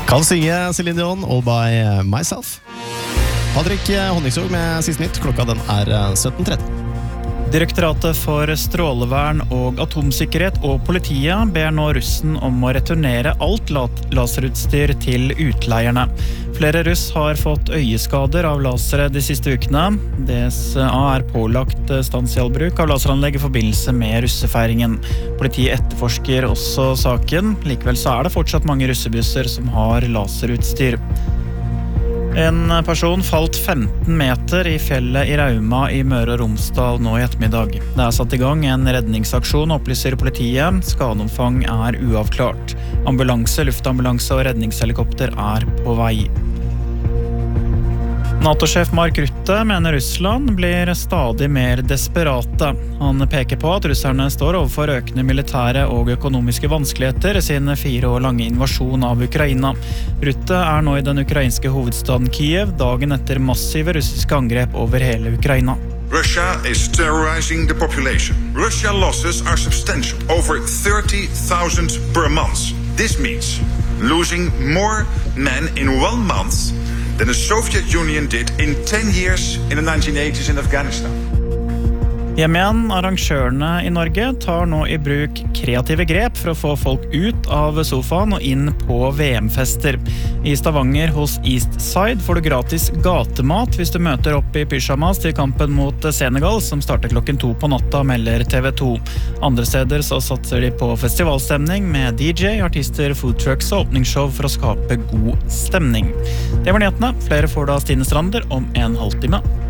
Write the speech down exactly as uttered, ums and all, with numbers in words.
Kan synge Celine Dion, All by Myself. Patrick Honningsvåg med siste nytt. Klokka den er sytten tretti. Direktoratet for strålevern og atomsikkerhet og politiet ber nå russen om å returnere alt laserutstyr til utleierne. Flere russ har fått øyeskader av lasere de siste ukene. D S A er pålagt stans i all bruk av laseranlegg i forbindelse med russefeiringen. Politiet etterforsker også saken. Likevel så er det fortsatt mange russebusser som har laserutstyr. En person falt femten meter i fjellet i Rauma i Møre og Romsdal nå i ettermiddag. Det er satt i gang en redningsaksjon, opplyser politiet. Skadeomfang er uavklart. Ambulanse, luftambulanse og redningshelikopter er på vei. NATO-sjef Mark Rutte mener Russland blir stadig mer desperate. Han peker på at russerne står overfor økende militære og økonomiske vanskeligheter i sin fire år lange invasjon av Ukraina. Rutte er nå i den ukrainske hovedstaden Kiev, dagen etter massive russiske angrep over hele Ukraina. Russia is terrorizing the population. Russia losses are substantial, over thirty thousand per month. This means losing more men in one month than the Soviet Union did in ten years in the nineteen eighties in Afghanistan. Hjemme igjen, arrangørene i Norge tar nå i bruk kreative grep for å få folk ut av sofaen og inn på V M-fester. I Stavanger hos East Side får du gratis gatemat hvis du møter opp i pyjamas til kampen mot Senegal, som starter klokken to på natta, melder T V to. Andre steder så satser de på festivalstemning med D J, artister, foodtrucks og åpningsshow for å skape god stemning. Det var nyhetene. Flere får da Stine Strander om en halvtime.